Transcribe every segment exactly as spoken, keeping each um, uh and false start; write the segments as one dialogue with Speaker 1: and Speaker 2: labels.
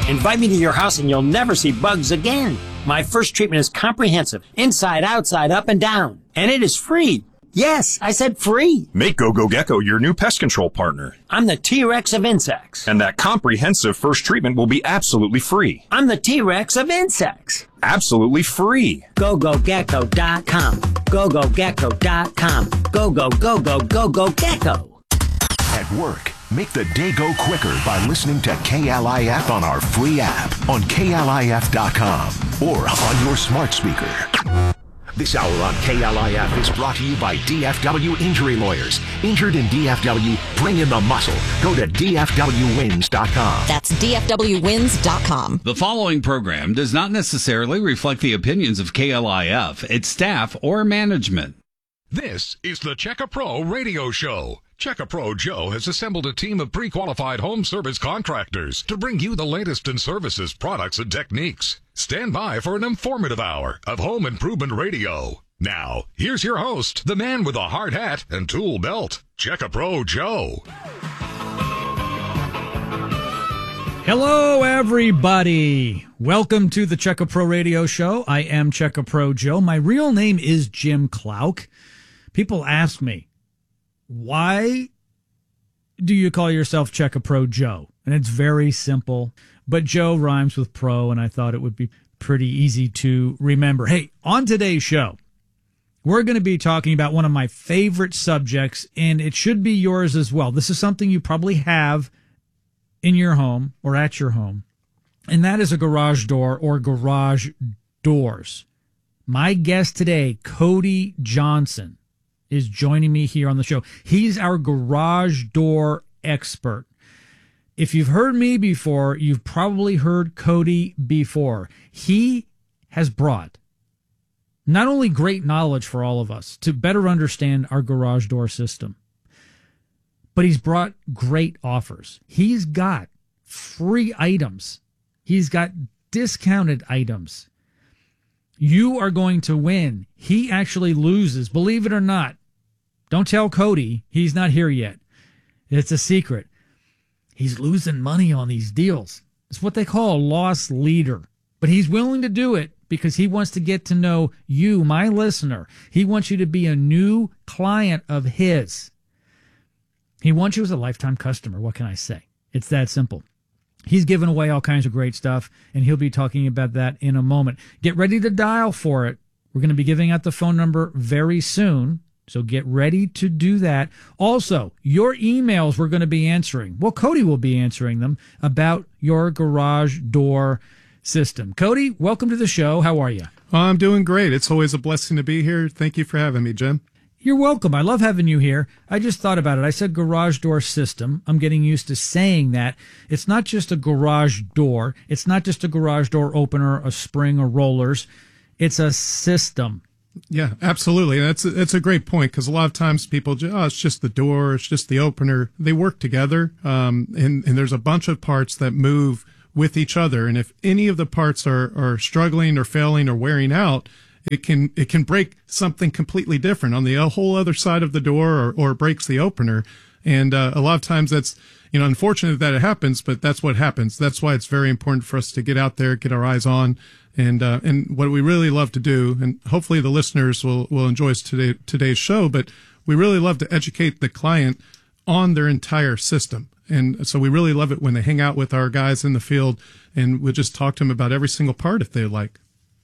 Speaker 1: Invite me to your house and you'll never see bugs again. My first treatment is comprehensive, inside, outside, up, and down. And it is free. Yes, I said free.
Speaker 2: Make GoGo Gecko your new pest control partner.
Speaker 1: I'm the T-Rex of insects.
Speaker 2: And that comprehensive first treatment will be absolutely free.
Speaker 1: I'm the T-Rex of insects.
Speaker 2: Absolutely free.
Speaker 1: go go gecko dot com. go go gecko dot com. Go, go, go, go, go, go, gecko.
Speaker 3: At work, make the day go quicker by listening to K L I F on our free app on K L I F dot com or on your smart speaker. This hour on K L I F is brought to you by D F W Injury Lawyers. Injured in D F W? Bring in the muscle. Go to D F W wins dot com.
Speaker 4: That's D F W wins dot com.
Speaker 5: The following program does not necessarily reflect the opinions of K L I F, its staff, or management.
Speaker 6: This is the Checka Pro Radio Show. Checka Pro Joe has assembled a team of pre-qualified home service contractors to bring you the latest in services, products, and techniques. Stand by for an informative hour of home improvement radio. Now, here's your host, the man with a hard hat and tool belt, Checka Pro Joe.
Speaker 7: Hello, everybody. Welcome to the Checka Pro Radio Show. I am Checka Pro Joe. My real name is Jim Klauck. People ask me, why do you call yourself Checka Pro Joe? And it's very simple, but Joe rhymes with pro, and I thought it would be pretty easy to remember. Hey, on today's show, we're going to be talking about one of my favorite subjects, and it should be yours as well. This is something you probably have in your home or at your home, and that is a garage door or garage doors. My guest today, Cody Johnson, is joining me here on the show. He's our garage door expert. If you've heard me before, you've probably heard Cody before. He has brought not only great knowledge for all of us to better understand our garage door system, but he's brought great offers. He's got free items. He's got discounted items. You are going to win. He actually loses, believe it or not. Don't tell Cody. He's not here yet. It's a secret. He's losing money on these deals. It's what they call a loss leader. But he's willing to do it because he wants to get to know you, my listener. He wants you to be a new client of his. He wants you as a lifetime customer. What can I say? It's that simple. He's giving away all kinds of great stuff, and he'll be talking about that in a moment. Get ready to dial for it. We're going to be giving out the phone number very soon, so get ready to do that. Also, your emails we're going to be answering. Well, Cody will be answering them about your garage door system. Cody, welcome to the show. How are you?
Speaker 8: Well, I'm doing great. It's always a blessing to be here. Thank you for having me, Jim.
Speaker 7: You're welcome. I love having you here. I just thought about it. I said garage door system. I'm getting used to saying that. It's not just a garage door. It's not just a garage door opener, a spring, or rollers. It's a system.
Speaker 8: Yeah, absolutely. That's a, that's a great point because a lot of times people, oh, it's just the door, it's just the opener. They work together, um, and, and there's a bunch of parts that move with each other. And if any of the parts are, are struggling or failing or wearing out, it can it can break something completely different on the whole other side of the door, or, or breaks the opener. And uh, a lot of times that's, you know, unfortunate that it happens, but that's what happens. That's why it's very important for us to get out there, get our eyes on. And uh, and what we really love to do, and hopefully the listeners will, will enjoy today, today's show, but we really love to educate the client on their entire system. And so we really love it when they hang out with our guys in the field, and we'll just talk to them about every single part if they like.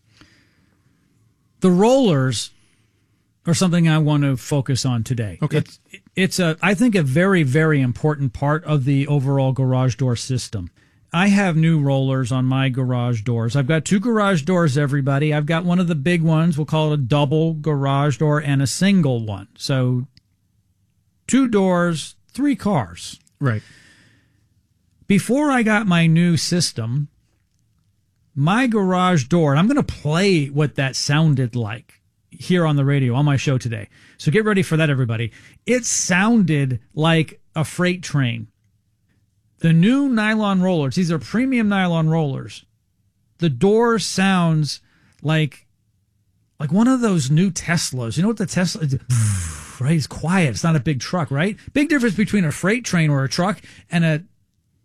Speaker 7: The rollers are something I want to focus on today.
Speaker 8: Okay.
Speaker 7: It's, it's a, I think, a very, very important part of the overall garage door system. I have new rollers on my garage doors. I've got two garage doors, everybody. I've got one of the big ones. We'll call it a double garage door, and a single one. So two doors, three cars.
Speaker 8: Right.
Speaker 7: Before I got my new system, my garage door, and I'm going to play what that sounded like here on the radio on my show today. So get ready for that, everybody. It sounded like a freight train. The new nylon rollers, these are premium nylon rollers. The door sounds like like one of those new Teslas. You know what the Tesla is? Right? It's quiet. It's not a big truck, right? Big difference between a freight train or a truck and a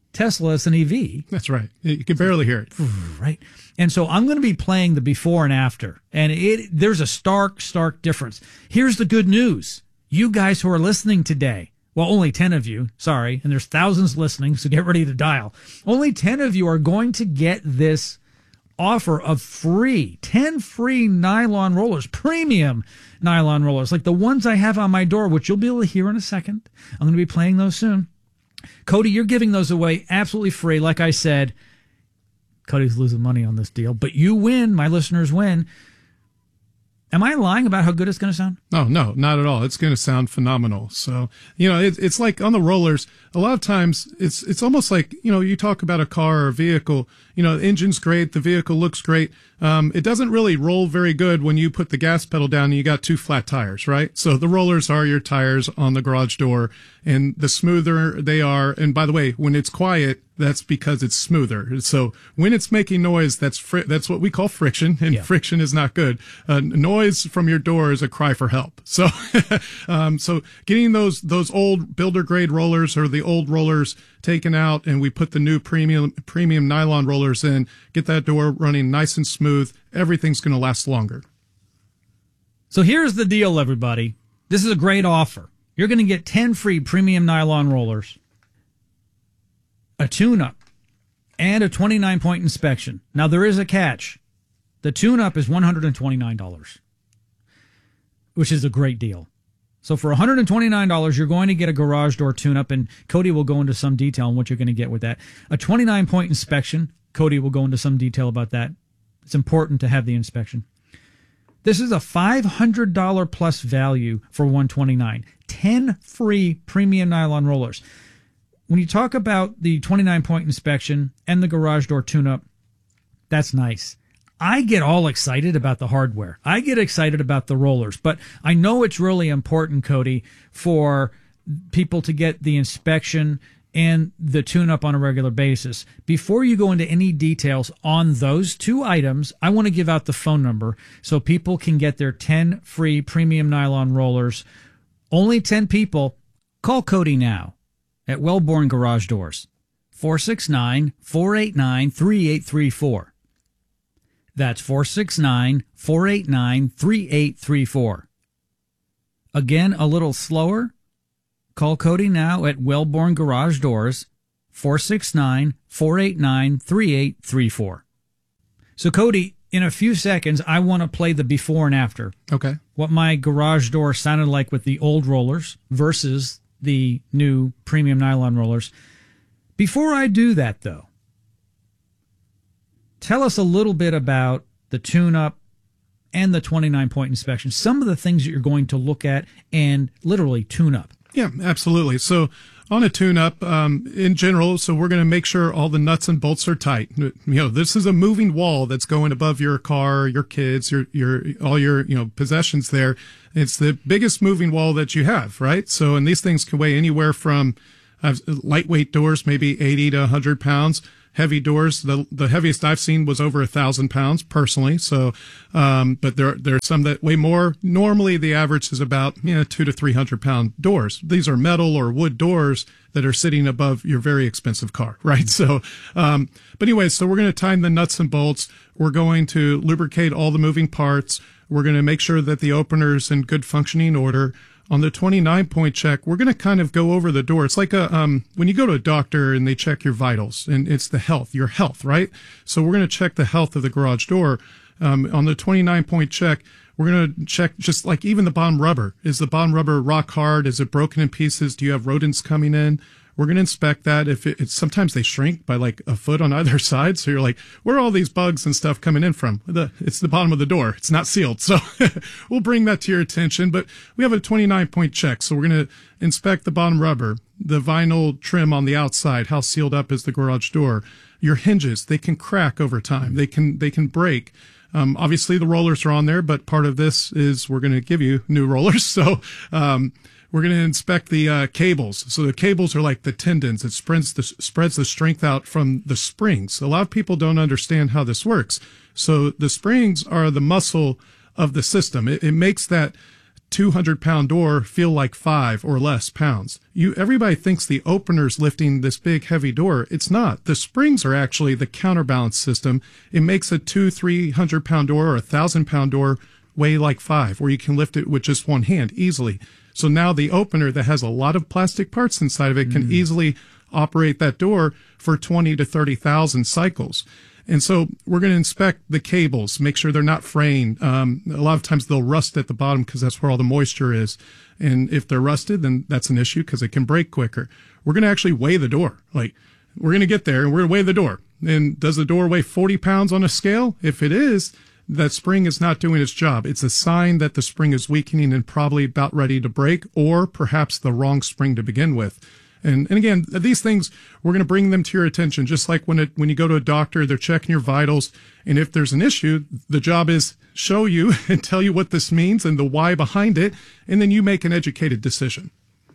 Speaker 7: Tesla is an E V.
Speaker 8: That's right. You can barely hear it.
Speaker 7: Right. And so I'm going to be playing the before and after. And it there's a stark, stark difference. Here's the good news. You guys who are listening today, well, only ten of you, sorry, and there's thousands listening, so get ready to dial. Only ten of you are going to get this offer of free, ten free nylon rollers, premium nylon rollers, like the ones I have on my door, which you'll be able to hear in a second. I'm going to be playing those soon. Cody, you're giving those away absolutely free. Like I said, Cody's losing money on this deal, but you win. My listeners win. Am I lying about how good it's going to sound?
Speaker 8: No, no, not at all. It's going to sound phenomenal. So, you know, it, it's like on the rollers, a lot of times it's it's almost like, you know, you talk about a car or a vehicle, you know, the engine's great, the vehicle looks great. Um, it doesn't really roll very good when you put the gas pedal down and you got two flat tires, right? So the rollers are your tires on the garage door, and the smoother they are, and by the way, when it's quiet, that's because it's smoother. So when it's making noise, that's fri- that's what we call friction, and yeah. friction is not good. Uh, noise from your door is a cry for help. So, um, so getting those those old builder grade rollers or the old rollers taken out, and we put the new premium premium nylon rollers in, get that door running nice and smooth. Everything's going to last longer.
Speaker 7: So here's the deal, everybody. This is a great offer. You're going to get ten free premium nylon rollers, a tune-up, and a twenty-nine point inspection. Now, there is a catch. The tune-up is one hundred twenty-nine dollars, which is a great deal. So for one hundred twenty-nine dollars, you're going to get a garage door tune-up, and Cody will go into some detail on what you're going to get with that. A twenty-nine point inspection, Cody will go into some detail about that. It's important to have the inspection. This is a five hundred dollars plus value for one hundred twenty-nine dollars. ten free premium nylon rollers. When you talk about the twenty-nine point inspection and the garage door tune-up, that's nice. I get all excited about the hardware. I get excited about the rollers, but I know it's really important, Cody, for people to get the inspection and the tune-up on a regular basis. Before you go into any details on those two items, I want to give out the phone number so people can get their ten free premium nylon rollers. Only ten people. Call Cody now at Wellborn Garage Doors, four six nine, four eight nine, three eight three four. That's four six nine, four eight nine, three eight three four. Again, a little slower. Call Cody now at Wellborn Garage Doors, four six nine, four eight nine, three eight three four. So, Cody, in a few seconds, I want to play the before and after.
Speaker 8: Okay.
Speaker 7: What my garage door sounded like with the old rollers versus the new premium nylon rollers. Before I do that, though, tell us a little bit about the tune-up and the twenty-nine point inspection, some of the things that you're going to look at and literally tune up.
Speaker 8: Yeah, absolutely. So on a tune-up, um, in general, so we're going to make sure all the nuts and bolts are tight. You know, this is a moving wall that's going above your car, your kids, your your all your you know possessions there. It's the biggest moving wall that you have, right? So, and these things can weigh anywhere from uh, lightweight doors, maybe eighty to one hundred pounds. Heavy doors, the the heaviest I've seen was over a thousand pounds personally. So, um, but there there are some that weigh more. Normally, the average is about you know two to three hundred pound doors. These are metal or wood doors that are sitting above your very expensive car, right? So, um, but anyway, so we're going to tighten the nuts and bolts. We're going to lubricate all the moving parts. We're going to make sure that the opener's in good functioning order. On the twenty-nine point check, we're going to kind of go over the door. It's like a, um, when you go to a doctor and they check your vitals, and it's the health, your health, right? So we're going to check the health of the garage door. Um, on the twenty-nine point check, we're going to check just like even the bottom rubber. Is the bottom rubber rock hard? Is it broken in pieces? Do you have rodents coming in? We're going to inspect that. If it, it's sometimes they shrink by like a foot on either side. So you're like, where are all these bugs and stuff coming in from? The, it's the bottom of the door. It's not sealed. So we'll bring that to your attention. But we have a twenty-nine point check. So we're going to inspect the bottom rubber, the vinyl trim on the outside. How sealed up is the garage door? Your hinges, they can crack over time. They can, they can break. Um, obviously the rollers are on there, but part of this is we're going to give you new rollers. So, um, we're going to inspect the uh, cables. So the cables are like the tendons. It spreads the, spreads the strength out from the springs. A lot of people don't understand how this works. So the springs are the muscle of the system. It, it makes that two hundred pound door feel like five or less pounds. You, everybody thinks the opener's lifting this big heavy door. It's not. The springs are actually the counterbalance system. It makes a two, three hundred pound door or a thousand pound door weigh like five, where you can lift it with just one hand easily. So now the opener that has a lot of plastic parts inside of it can mm. easily operate that door for twenty to thirty thousand cycles. And so we're going to inspect the cables, make sure they're not fraying. Um, a lot of times they'll rust at the bottom because that's where all the moisture is. And if they're rusted, then that's an issue because it can break quicker. We're going to actually weigh the door. Like, we're going to get there and we're going to weigh the door. And does the door weigh forty pounds on a scale? If it is, that spring is not doing its job. It's a sign that the spring is weakening and probably about ready to break, or perhaps the wrong spring to begin with. And, and again, these things, we're going to bring them to your attention, just like when it, when you go to a doctor, they're checking your vitals. And if there's an issue, the job is show you and tell you what this means and the why behind it. And then you make an educated decision.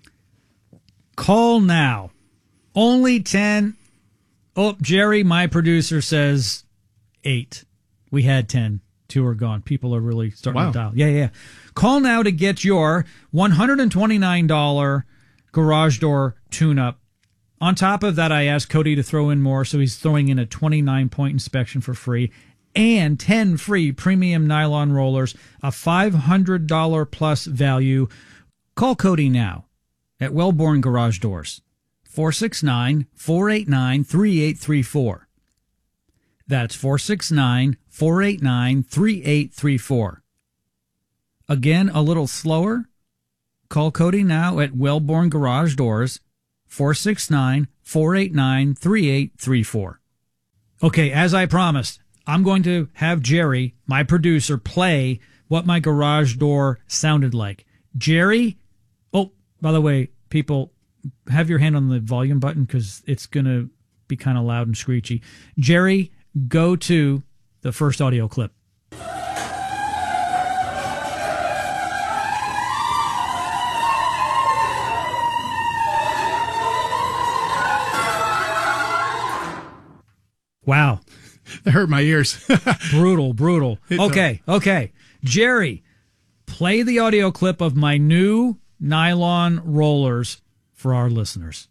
Speaker 7: Call now. Only ten. Oh, Jerry, my producer, says eight. We had ten. Two are gone. People are really starting
Speaker 8: wow.
Speaker 7: to dial. Yeah, yeah. Call now to get your one hundred twenty-nine dollars garage door tune-up. On top of that, I asked Cody to throw in more, so he's throwing in a twenty-nine point inspection for free and ten free premium nylon rollers, a five hundred dollars plus value. Call Cody now at Wellborn Garage Doors, four six nine, four eight nine, three eight three four. That's four six nine, four eight nine, three eight three four. Again, a little slower. Call Cody now at Wellborn Garage Doors, four six nine, four eight nine, three eight three four. Okay, as I promised, I'm going to have Jerry, my producer, play what my garage door sounded like. Jerry, oh, by the way, people, have your hand on the volume button because it's going to be kind of loud and screechy. Jerry, go to the first audio clip. Wow.
Speaker 8: That hurt my ears.
Speaker 7: Brutal, brutal. Okay, okay. Jerry, play the audio clip of my new nylon rollers for our listeners.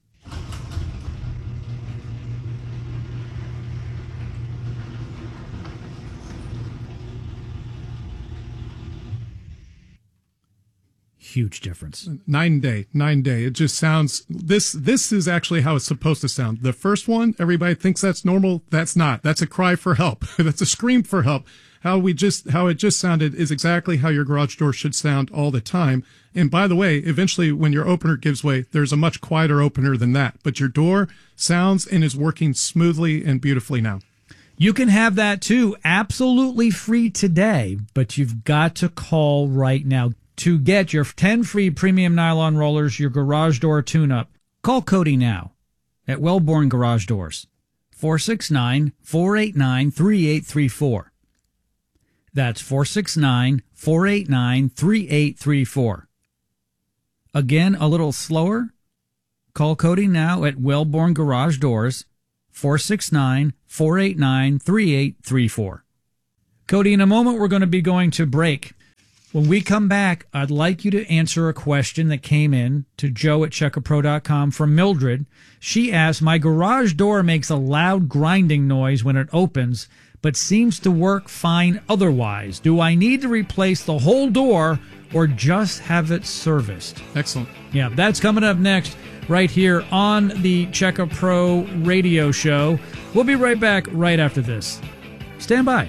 Speaker 7: Huge difference.
Speaker 8: Nine day, nine day. It just sounds, this, this is actually how it's supposed to sound. The first one, everybody thinks that's normal. That's not. That's a cry for help. That's a scream for help. How we just, how it just sounded is exactly how your garage door should sound all the time. And by the way, eventually when your opener gives way, there's a much quieter opener than that. But your door sounds and is working smoothly and beautifully now.
Speaker 7: You can have that too, absolutely free today, but you've got to call right now. To get your ten free premium nylon rollers, your garage door tune-up, call Cody now at Wellborn Garage Doors, four six nine, four eight nine, three eight three four. That's four six nine, four eight nine, three eight three four. Again, a little slower. Call Cody now at Wellborn Garage Doors, four six nine, four eight nine, three eight three four. Cody, in a moment, we're going to be going to break. When we come back, I'd like you to answer a question that came in to joe at check a pro dot com from Mildred. She asked, my garage door makes a loud grinding noise when it opens, but seems to work fine otherwise. Do I need to replace the whole door or just have it serviced?
Speaker 8: Excellent.
Speaker 7: Yeah, that's coming up next right here on the Check a Pro radio show. We'll be right back right after this. Stand by.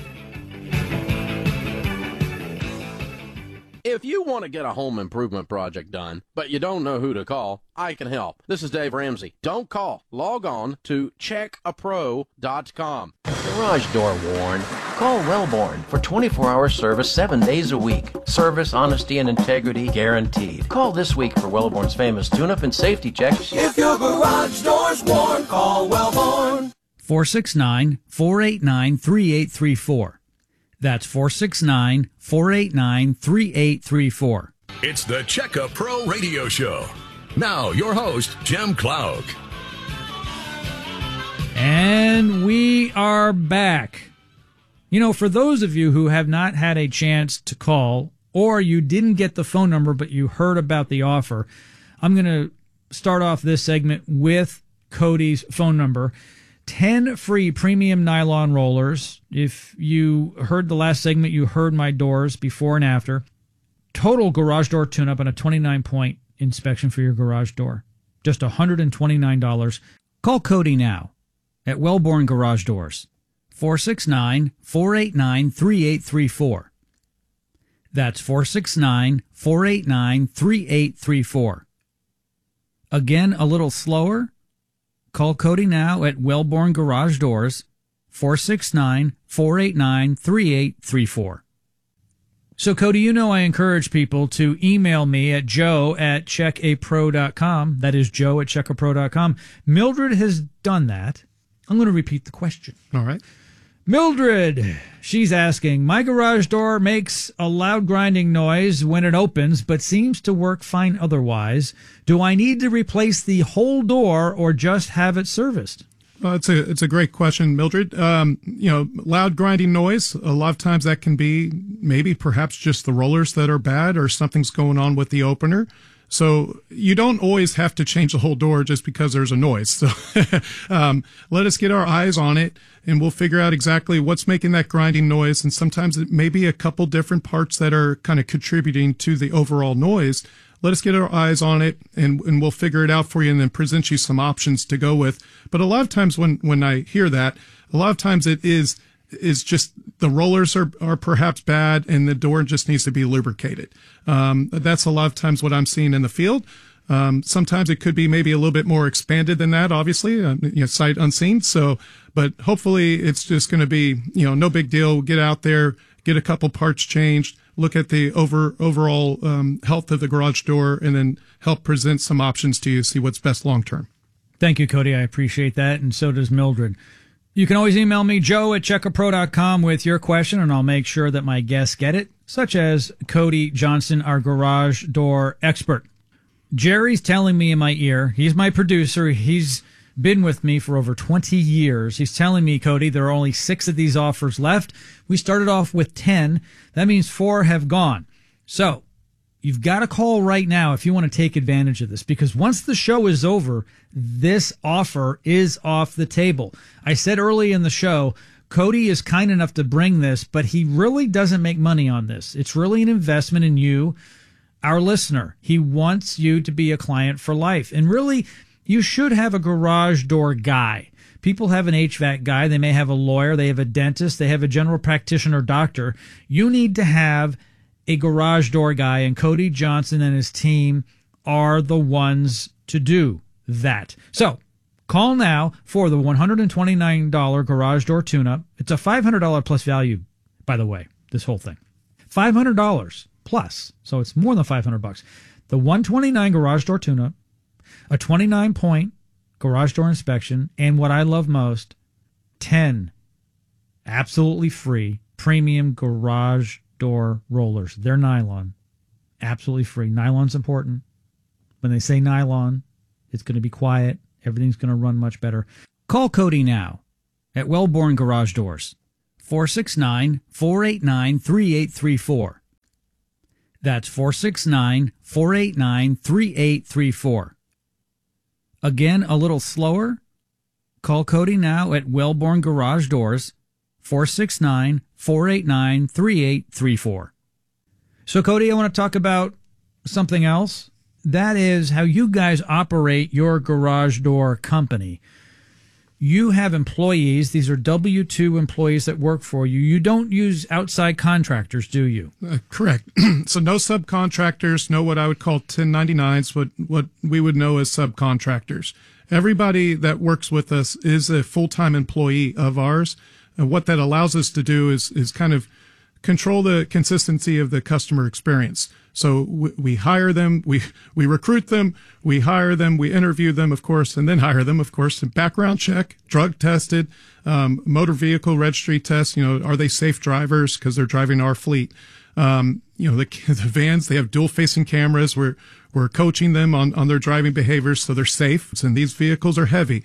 Speaker 9: If you want to get a home improvement project done, but you don't know who to call, I can help. This is Dave Ramsey. Don't call. Log on to check a pro dot com.
Speaker 10: Garage door worn? Call Wellborn for twenty-four hour service seven days a week. Service, honesty, and integrity guaranteed. Call this week for Wellborn's famous tune-up and safety checks.
Speaker 11: If your garage door's worn, call Wellborn.
Speaker 7: four six nine, four eight nine, three eight three four. That's four six nine, four eight nine, three eight three four.
Speaker 3: It's the Check a Pro Radio Show. Now, your host, Jim Clouk.
Speaker 7: And we are back. You know, for those of you who have not had a chance to call or you didn't get the phone number but you heard about the offer, I'm going to start off this segment with Cody's phone number. ten free premium nylon rollers. If you heard the last segment, you heard my doors before and after. Total garage door tune-up and a twenty-nine point inspection for your garage door. Just one hundred twenty-nine dollars. Call Cody now at Wellborn Garage Doors. four six nine, four eight nine, three eight three four. That's four six nine, four eight nine, three eight three four. Again, a little slower. Call Cody now at Wellborn Garage Doors, four six nine, four eight nine, three eight three four. So, Cody, you know I encourage people to email me at joe at check a pro dot com. That is joe at check a pro dot com. Mildred has done that. I'm going to repeat the question.
Speaker 8: All right.
Speaker 7: Mildred, she's asking, my garage door makes a loud grinding noise when it opens, but seems to work fine otherwise. Do I need to replace the whole door or just have it serviced?
Speaker 8: Well, it's a it's a great question, Mildred. Um, you know, loud grinding noise, a lot of times that can be maybe perhaps just the rollers that are bad or something's going on with the opener. So you don't always have to change the whole door just because there's a noise. So um, let us get our eyes on it, and we'll figure out exactly what's making that grinding noise. And sometimes it may be a couple different parts that are kind of contributing to the overall noise. Let us get our eyes on it, and, and we'll figure it out for you and then present you some options to go with. But a lot of times when, when I hear that, a lot of times it is is just the rollers are, are perhaps bad and the door just needs to be lubricated. Um, that's a lot of times what I'm seeing in the field. Um, sometimes it could be maybe a little bit more expanded than that, obviously, uh, you know, sight unseen. So, but hopefully it's just going to be, you know, no big deal. Get out there, get a couple parts changed, look at the over overall um, health of the garage door, and then help present some options to you, see what's best long term.
Speaker 7: Thank you, Cody. I appreciate that, and so does Mildred. You can always email me, joe at check a pro dot com, with your question, and I'll make sure that my guests get it, such as Cody Johnson, our garage door expert. Jerry's telling me in my ear, he's my producer, he's been with me for over twenty years. He's telling me, Cody, there are only six of these offers left. We started off with ten. That means four have gone. So you've got to call right now if you want to take advantage of this, because once the show is over, this offer is off the table. I said early in the show, Cody is kind enough to bring this, but he really doesn't make money on this. It's really an investment in you, our listener. He wants you to be a client for life. And really, you should have a garage door guy. People have an H V A C guy. They may have a lawyer. They have a dentist. They have a general practitioner doctor. You need to have a garage door guy, and Cody Johnson and his team are the ones to do that. So call now for the one hundred twenty-nine dollars garage door tune-up. It's a five hundred dollars plus value, by the way, this whole thing. five hundred dollars plus. So it's more than five hundred bucks. The one hundred twenty-nine dollars garage door tune-up, a twenty-nine point garage door inspection, and what I love most, ten absolutely free premium garage door rollers. They're nylon. Absolutely free. Nylon's important. When they say nylon, it's going to be quiet. Everything's going to run much better. Call Cody now at Wellborn Garage Doors. four six nine, four eight nine, three eight three four. That's four six nine, four eight nine, three eight three four. Again, a little slower. Call Cody now at Wellborn Garage Doors. four six nine, four eight nine, three eight three four. So, Cody, I want to talk about something else. That is how you guys operate your garage door company. You have employees. These are W two employees that work for you. You don't use outside contractors, do you?
Speaker 8: Uh, correct. So no subcontractors, no what I would call ten ninety-nines, what, what we would know as subcontractors. Everybody that works with us is a full-time employee of ours. And what that allows us to do is, is kind of control the consistency of the customer experience. So we, we hire them, we, we recruit them, we hire them, we interview them, of course, and then hire them, of course, background check, drug tested, um, motor vehicle registry test. You know, are they safe drivers because they're driving our fleet? Um, you know, the, the vans, they have dual facing cameras. We're, we're coaching them on, on their driving behaviors so they're safe. And these vehicles are heavy.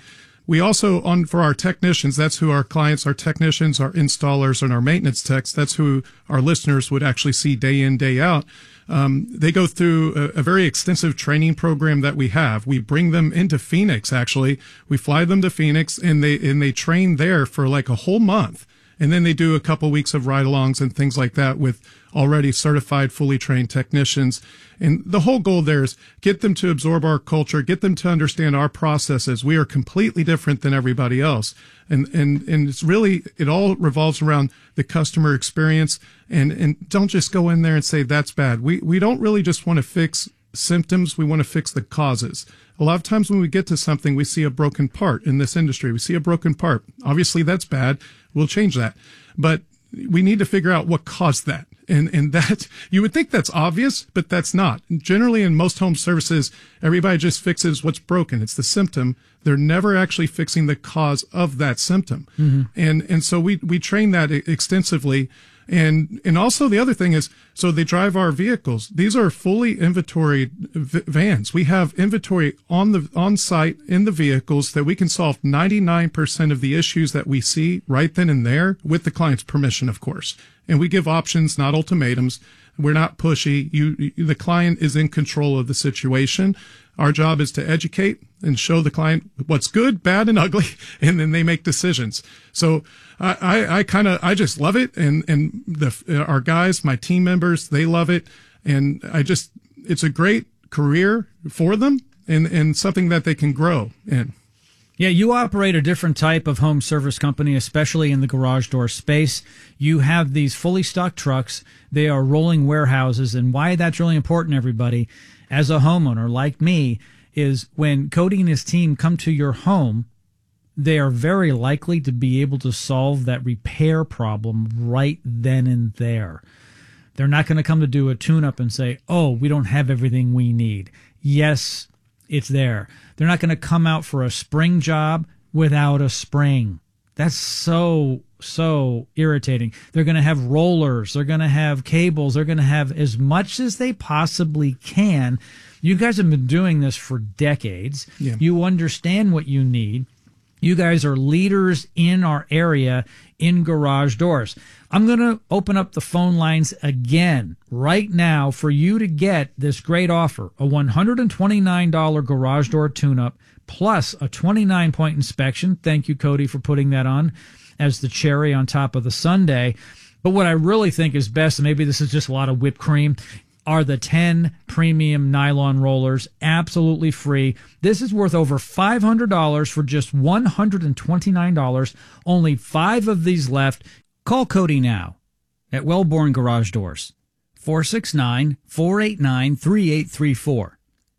Speaker 8: We also, on for our technicians, that's who our clients, our technicians, our installers, and our maintenance techs, that's who our listeners would actually see day in, day out. Um, they go through a, a very extensive training program that we have. We bring them into Phoenix, actually. We fly them to Phoenix, and they and they train there for like a whole month. And then they do a couple weeks of ride-alongs and things like that with already certified, fully trained technicians. And the whole goal there is get them to absorb our culture, get them to understand our processes. We are completely different than everybody else. And, and, and it's really, it all revolves around the customer experience. And, and don't just go in there and say, that's bad. We, we don't really just want to fix symptoms. We want to fix the causes. A lot of times when we get to something, we see a broken part in this industry. We see a broken part. Obviously, that's bad. We'll change that. But we need to figure out what caused that. And, and that, you would think that's obvious, but that's not. Generally, in most home services, everybody just fixes what's broken. It's the symptom. They're never actually fixing the cause of that symptom. Mm-hmm. And, and so we, we train that extensively. And, and also the other thing is, so they drive our vehicles. These are fully inventoried v- vans. We have inventory on the, on site in the vehicles that we can solve ninety-nine percent of the issues that we see right then and there with the client's permission, of course. And we give options, not ultimatums. We're not pushy. You, you, the client is in control of the situation. Our job is to educate and show the client what's good, bad, and ugly, and then they make decisions. So I, I, I kind of, I just love it. And, and the, our guys, my team members, they love it. And I just, it's a great career for them and, and something that they can grow in.
Speaker 7: Yeah, you operate a different type of home service company, especially in the garage door space. You have these fully stocked trucks. They are rolling warehouses. And why that's really important, everybody, as a homeowner like me, is when Cody and his team come to your home, they are very likely to be able to solve that repair problem right then and there. They're not going to come to do a tune-up and say, oh, we don't have everything we need. Yes, it's there. They're not going to come out for a spring job without a spring. That's so, so irritating. They're going to have rollers. They're going to have cables. They're going to have as much as they possibly can. You guys have been doing this for decades. Yeah. You understand what you need. You guys are leaders in our area in garage doors. I'm going to open up the phone lines again right now for you to get this great offer, a one hundred twenty-nine dollars garage door tune-up plus a twenty-nine point inspection. Thank you, Cody, for putting that on as the cherry on top of the sundae. But what I really think is best, and maybe this is just a lot of whipped cream, are the ten premium nylon rollers, absolutely free. This is worth over five hundred dollars for just one hundred twenty-nine dollars. Only five of these left. Call Cody now at Wellborn Garage Doors, four six nine, four eight nine, three eight three four.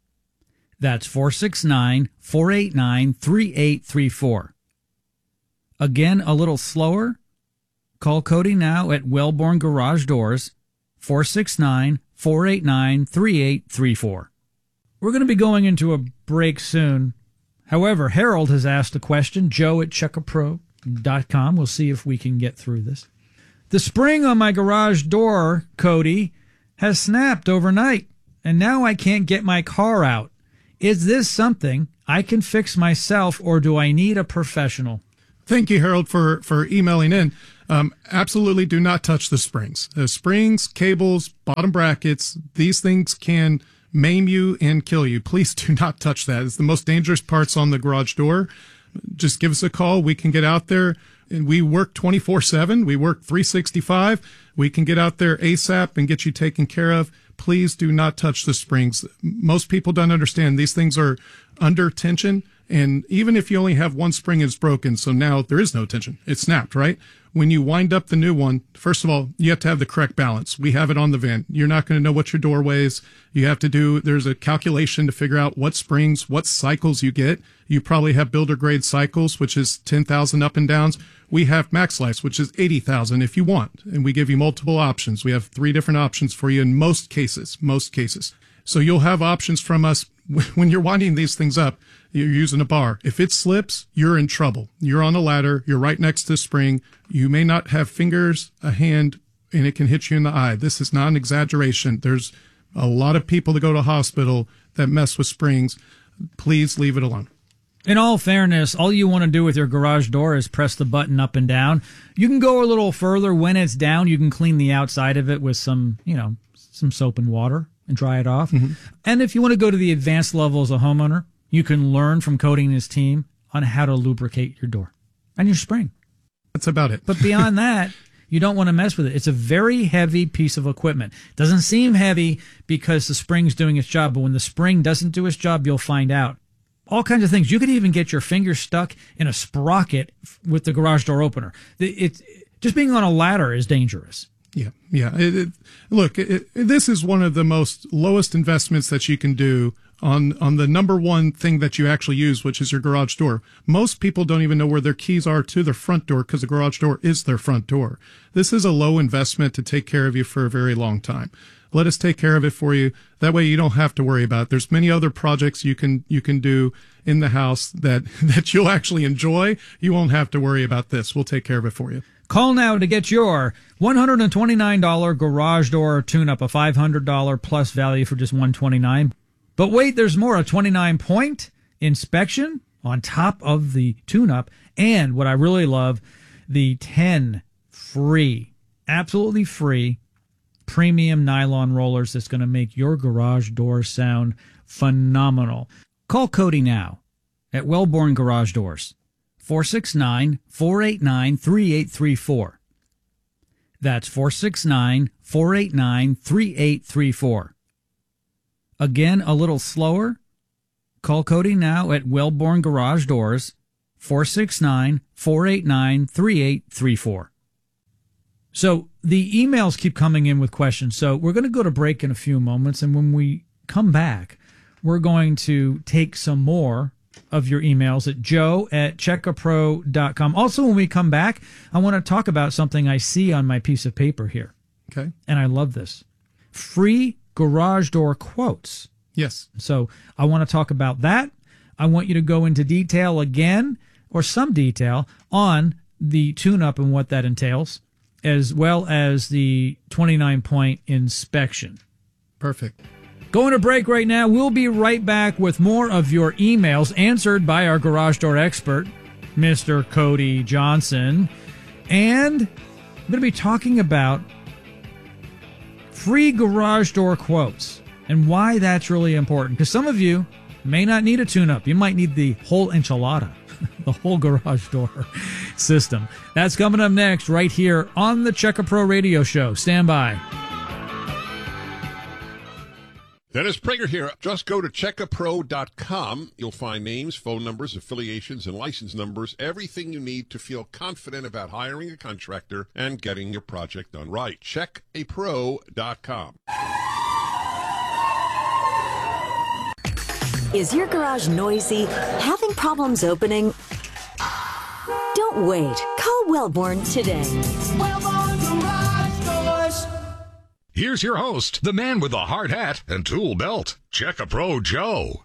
Speaker 7: That's four six nine, four eight nine, three eight three four. Again, a little slower. Call Cody now at Wellborn Garage Doors, four six nine, four eight nine, three eight three four. We're going to be going into a break soon. However, Harold has asked a question, Joe at check a pro dot com. We'll see if we can get through this. The spring on my garage door, Cody, has snapped overnight, and now I can't get my car out. Is this something I can fix myself, or do I need a professional?
Speaker 8: Thank you, Harold, for, for emailing in. Um, absolutely do not touch the springs. The springs, cables, bottom brackets, these things can maim you and kill you. Please do not touch that. It's the most dangerous parts on the garage door. Just give us a call. We can get out there, and we work twenty-four seven. We work three sixty-five. We can get out there ASAP and get you taken care of. Please do not touch the springs. Most people don't understand these things are under tension. And even if you only have one spring is broken, so now there is no tension. It snapped, right? When you wind up the new one, first of all, you have to have the correct balance. We have it on the van. You're not going to know what your door weighs. You have to do, there's a calculation to figure out what springs, what cycles you get. You probably have builder grade cycles, which is ten thousand up and downs. We have Max Lights, which is eighty thousand if you want. And we give you multiple options. We have three different options for you in most cases, most cases. So you'll have options from us when you're winding these things up. You're using a bar. If it slips, you're in trouble. You're on a ladder. You're right next to the spring. You may not have fingers, a hand, and it can hit you in the eye. This is not an exaggeration. There's a lot of people that go to hospital that mess with springs. Please leave it alone.
Speaker 7: In all fairness, all you want to do with your garage door is press the button up and down. You can go a little further. When it's down, you can clean the outside of it with some, you know, some soap and water and dry it off. Mm-hmm. And if you want to go to the advanced level as a homeowner, you can learn from Cody and his team on how to lubricate your door and your spring.
Speaker 8: That's about it.
Speaker 7: But beyond that, you don't want to mess with it. It's a very heavy piece of equipment. Doesn't seem heavy because the spring's doing its job, but when the spring doesn't do its job, you'll find out. All kinds of things. You could even get your finger stuck in a sprocket with the garage door opener. It, it, just being on a ladder is dangerous.
Speaker 8: Yeah, yeah. It, it, look, it, it, this is one of the most lowest investments that you can do on on the number one thing that you actually use, which is your garage door. Most people don't even know where their keys are to their front door because the garage door is their front door. This is a low investment to take care of you for a very long time. Let us take care of it for you. That way you don't have to worry about it. There's many other projects you can you can do in the house that, that you'll actually enjoy. You won't have to worry about this. We'll take care of it for you.
Speaker 7: Call now to get your one hundred twenty-nine dollars garage door tune-up, a five hundred dollars plus value for just one hundred twenty-nine dollars. But wait, there's more, a twenty-nine point inspection on top of the tune-up. And what I really love, the ten free, absolutely free premium nylon rollers that's going to make your garage door sound phenomenal. Call Cody now at Wellborn Garage Doors, four six nine, four eight nine, three eight three four. That's four six nine, four eight nine, three eight three four. Again, a little slower. Call Cody now at Wellborn Garage Doors, four six nine, four eight nine, three eight three four. So the emails keep coming in with questions. So we're going to go to break in a few moments. And when we come back, we're going to take some more of your emails at joe at checkapro dot com. Also, when we come back, I want to talk about something I see on my piece of paper here.
Speaker 8: Okay.
Speaker 7: And I love this. Free garage door quotes.
Speaker 8: Yes.
Speaker 7: So I want to talk about that. I want you to go into detail again, or some detail, on the tune-up and what that entails, as well as the twenty-nine point inspection.
Speaker 8: Perfect.
Speaker 7: Going to break right now. We'll be right back with more of your emails answered by our garage door expert, Mister Cody Johnson. And I'm going to be talking about free garage door quotes and why that's really important. Because some of you may not need a tune-up. You might need the whole enchilada, the whole garage door system. That's coming up next right here on the Checker Pro Radio Show. Stand by.
Speaker 12: Dennis Prager here. Just go to checker pro dot com. You'll find names, phone numbers, affiliations, and license numbers, everything you need to feel confident about hiring a contractor and getting your project done right. check a pro dot com.
Speaker 13: Is your garage noisy? Having problems opening? Don't wait. Call Wellborn today.
Speaker 11: Wellborn Garage Doors.
Speaker 6: Here's your host, the man with the hard hat and tool belt, Checker Pro Joe.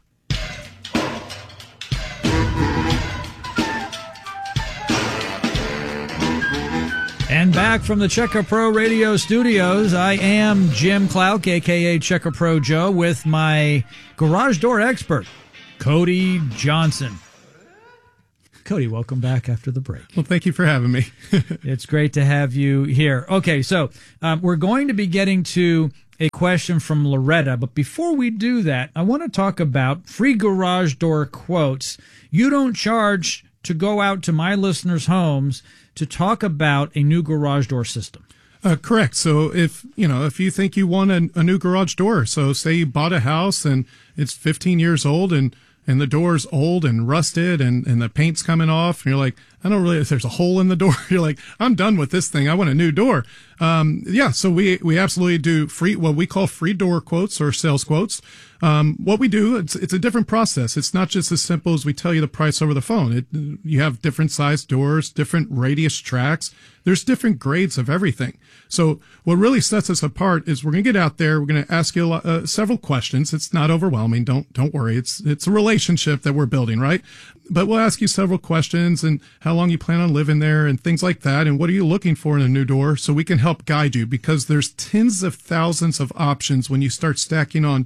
Speaker 7: And back from the Checker Pro Radio Studios, I am Jim Clouk, a k a. Checker Pro Joe, with my garage door expert, Cody Johnson. Cody, welcome back after the break.
Speaker 8: Well, thank you for having me.
Speaker 7: It's great to have you here. Okay, so um, we're going to be getting to a question from Loretta, but before we do that, I want to talk about free garage door quotes. You don't charge to go out to my listeners' homes to talk about a new garage door system.
Speaker 8: Uh, correct. So if, you know, if you think you want a, a new garage door, so say you bought a house and it's fifteen years old and and the door's old and rusted and, and the paint's coming off, and you're like, I don't really, if there's a hole in the door, you're like, I'm done with this thing. I want a new door. Um, yeah, so we, we absolutely do free, what we call free door quotes or sales quotes. Um, what we do, it's, it's a different process. It's not just as simple as we tell you the price over the phone. It, you have different size doors, different radius tracks. There's different grades of everything. So what really sets us apart is we're going to get out there. We're going to ask you a lot, uh, several questions. It's not overwhelming. Don't, don't worry. It's, it's a relationship that we're building, right? But we'll ask you several questions and how long you plan on living there and things like that. And what are you looking for in a new door, so we can help guide you, because there's tens of thousands of options when you start stacking on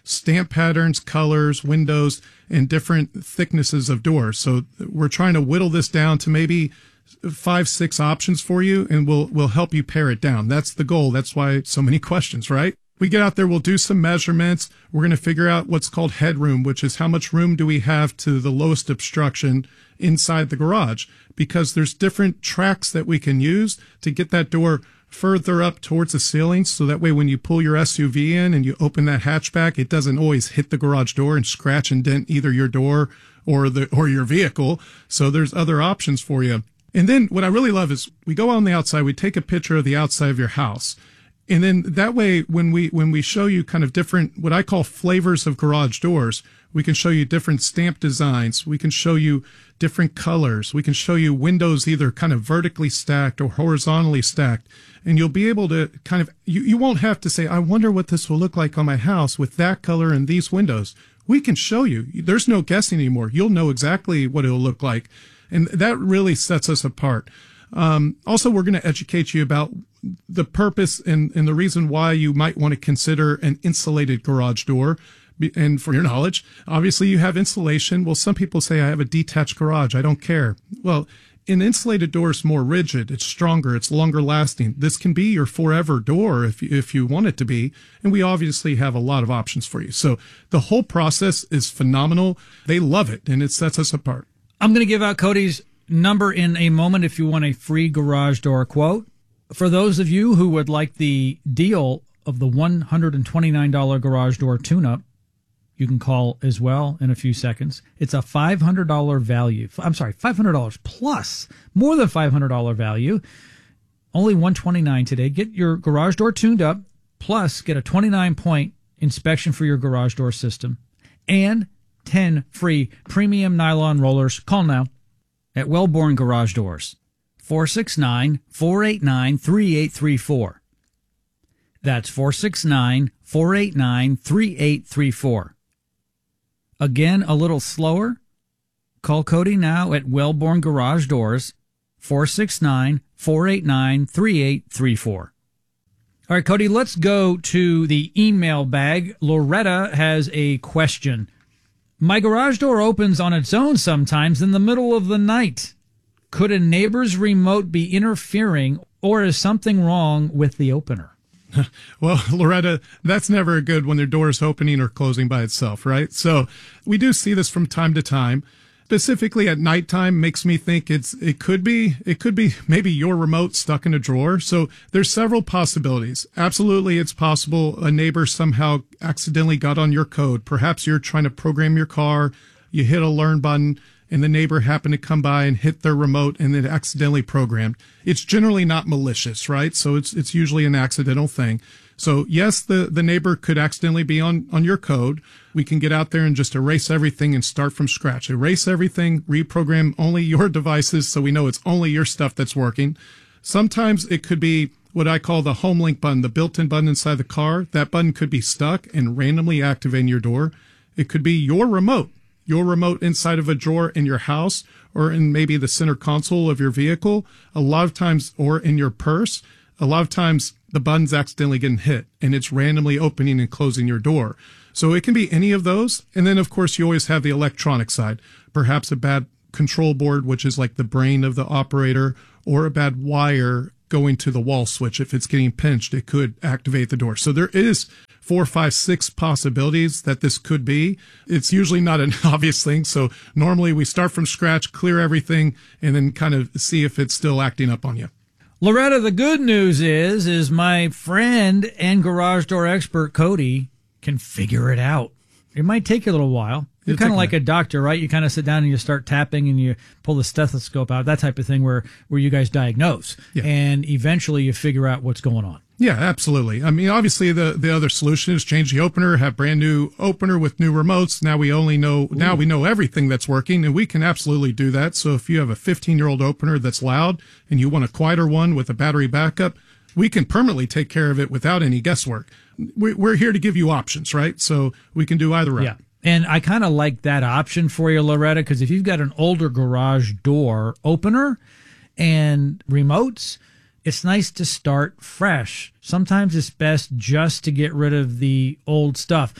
Speaker 8: stamp patterns, colors, windows, and different thicknesses of doors. So we're trying to whittle this down to maybe five, six options for you, and we'll we'll help you pare it down. That's the goal. That's why so many questions, right? We get out there, we'll do some measurements. We're going to figure out what's called headroom, which is how much room do we have to the lowest obstruction inside the garage, because there's different tracks that we can use to get that door further up towards the ceiling, so that way when you pull your S U V in and you open that hatchback, it doesn't always hit the garage door and scratch and dent either your door or the or your vehicle. So there's other options for you. And then what I really love is we go on the outside, we take a picture of the outside of your house. And then that way, when we when we show you kind of different, what I call flavors of garage doors, we can show you different stamp designs. We can show you different colors. We can show you windows either kind of vertically stacked or horizontally stacked. And you'll be able to kind of, you, you won't have to say, I wonder what this will look like on my house with that color and these windows. We can show you. There's no guessing anymore. You'll know exactly what it'll look like. And that really sets us apart. Um, also, we're going to educate you about the purpose and, and the reason why you might want to consider an insulated garage door. And for your knowledge, obviously you have insulation. Well, some people say, I have a detached garage, I don't care. Well, an insulated door is more rigid, it's stronger, it's longer lasting. This can be your forever door if, if you want it to be. And we obviously have a lot of options for you. So the whole process is phenomenal. They love it, and it sets us apart.
Speaker 7: I'm going to give out Cody's number in a moment if you want a free garage door quote. For those of you who would like the deal of the one hundred twenty-nine dollars garage door tune-up, you can call as well in a few seconds. It's a five hundred dollars value. I'm sorry, five hundred dollars plus, more than five hundred dollars value. Only one hundred twenty-nine dollars today. Get your garage door tuned up, plus get a twenty-nine point inspection for your garage door system and ten free premium nylon rollers. Call now at Wellborn Garage Doors, four six nine, four eight nine, three eight three four. That's four six nine, four eight nine, three eight three four. Again, a little slower. Call Cody now at Wellborn Garage Doors, four six nine, four eight nine, three eight three four. All right, Cody, let's go to the email bag. Loretta has a question. My garage door opens on its own sometimes in the middle of the night. Could a neighbor's remote be interfering, or is something wrong with the opener?
Speaker 8: Well, Loretta, that's never good when their door is opening or closing by itself, right? So we do see this from time to time. Specifically at nighttime makes me think it's it could be it could be maybe your remote stuck in a drawer. So there's several possibilities. Absolutely, it's possible a neighbor somehow accidentally got on your code. Perhaps you're trying to program your car, you hit a learn button, and the neighbor happened to come by and hit their remote and it accidentally programmed. It's generally not malicious, right? So it's it's usually an accidental thing. So yes, the, the neighbor could accidentally be on, on your code. We can get out there and just erase everything and start from scratch. Erase everything, reprogram only your devices so we know it's only your stuff that's working. Sometimes it could be what I call the home link button, the built-in button inside the car. That button could be stuck and randomly activating your door. It could be your remote. Your remote inside of a drawer in your house or in maybe the center console of your vehicle, a lot of times, or in your purse. A lot of times the button's accidentally getting hit and it's randomly opening and closing your door. So it can be any of those. And then, of course, you always have the electronic side, perhaps a bad control board, which is like the brain of the operator, or a bad wire going to the wall switch. If it's getting pinched, it could activate the door. So there is four, five, six possibilities that this could be. It's usually not an obvious thing. So normally we start from scratch, clear everything, and then kind of see if it's still acting up on you.
Speaker 7: Loretta, the good news is, is my friend and garage door expert, Cody, can figure it out. It might take you a little while. You're kind of like a doctor, right? You kind of sit down and you start tapping and you pull the stethoscope out, that type of thing where, where you guys diagnose. Yeah. And eventually you figure out what's going on.
Speaker 8: Yeah, absolutely. I mean, obviously the, the other solution is change the opener, have brand new opener with new remotes. Now we only know, Ooh. now we know everything that's working, and we can absolutely do that. So if you have a fifteen year old opener that's loud and you want a quieter one with a battery backup, we can permanently take care of it without any guesswork. We're here to give you options, right? So we can do either route.
Speaker 7: Yeah. And I kind of like that option for you, Loretta, because if you've got an older garage door opener and remotes, it's nice to start fresh. Sometimes it's best just to get rid of the old stuff.